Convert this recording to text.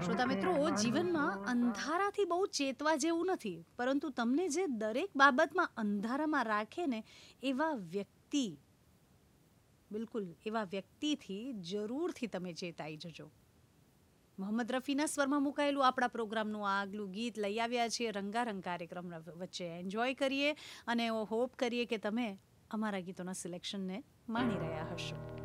શ્રોતા મિત્રો, જીવનમાં અંધારાથી બહુ ચેતવા જેવું નથી, પરંતુ તમને જે દરેક બાબતમાં અંધારામાં રાખે ને એવા વ્યક્તિ, બિલકુલ એવા વ્યક્તિથી જરૂરથી તમે ચેતાઈ જજો. મોહમ્મદ રફીના સ્વરમાં મુકાયેલું આપણા પ્રોગ્રામનું આ આગલું ગીત લઈ આવ્યા છીએ રંગારંગ કાર્યક્રમ વચ્ચે. એન્જોય કરીએ અને હોપ કરીએ કે તમે અમારા ગીતોના સિલેક્શનને માણી રહ્યા હશો.